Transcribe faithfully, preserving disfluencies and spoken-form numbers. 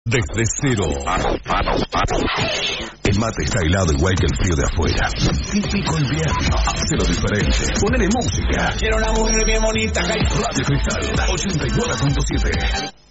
Desde cero. El mate está helado igual que el frío de afuera. Típico invierno. Hazlo diferente. Ponele música. Quiero una mujer bien bonita. Radio Cristal ochenta y nueve punto siete.